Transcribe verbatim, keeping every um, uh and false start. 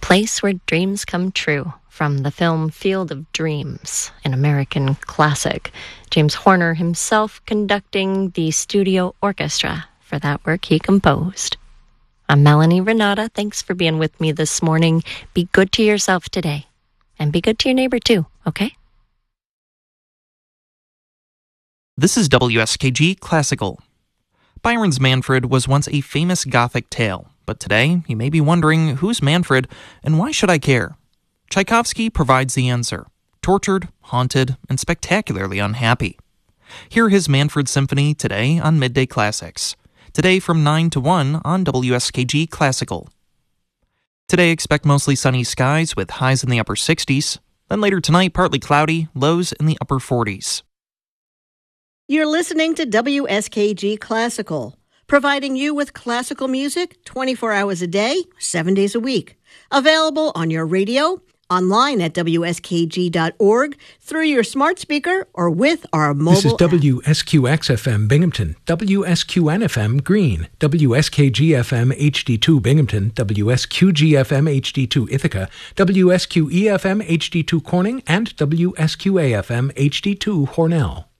Place Where Dreams Come True, from the film Field of Dreams, an American classic. James Horner himself conducting the studio orchestra for that work he composed. I'm Melanie Renata. Thanks for being with me this morning. Be good to yourself today, and be good to your neighbor too, okay? This is W S K G Classical. Byron's Manfred was once a famous Gothic tale, but today you may be wondering, who's Manfred and why should I care? Tchaikovsky provides the answer: tortured, haunted, and spectacularly unhappy. Hear his Manfred Symphony today on Midday Classics. Today from nine to one on W S K G Classical. Today expect mostly sunny skies with highs in the upper sixties. Then later tonight, partly cloudy, lows in the upper forties. You're listening to W S K G Classical, providing you with classical music twenty-four hours a day, seven days a week. Available on your radio, online at W S K G dot org, through your smart speaker, or with our mobile This is W S Q X F M Binghamton, W S Q N F M Greene, W S K G F M H D two Binghamton, W S Q G F M H D two Ithaca, W S Q E F M H D two Corning, and W S Q A F M H D two Hornell.